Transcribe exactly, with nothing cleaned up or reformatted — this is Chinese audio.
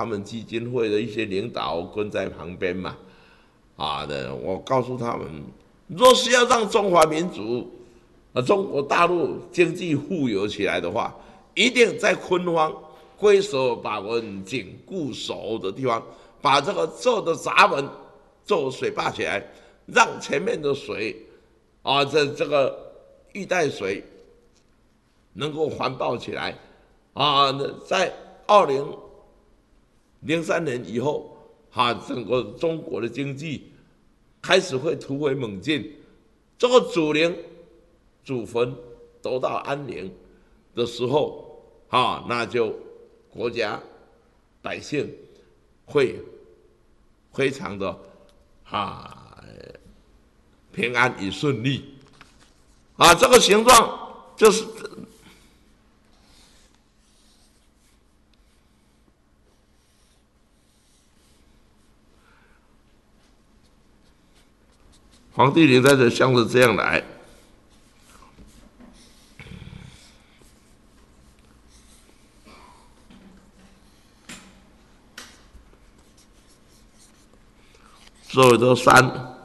们基金会的一些领导跟在旁边嘛，啊的，我告诉他们，若是要让中华民族、啊中国大陆经济富有起来的话，一定在昆方龟首把门紧固守的地方，把这个做的闸门做水坝起来，让前面的水啊，这这个玉带水能够环抱起来啊，在二零零三年以后，哈、啊，整个中国的经济开始会突飞猛进，这个祖灵、祖坟得到安宁的时候，啊，那就国家百姓会非常的啊平安与顺利啊，这个形状就是。黄帝陵在这像是这样来，所有的山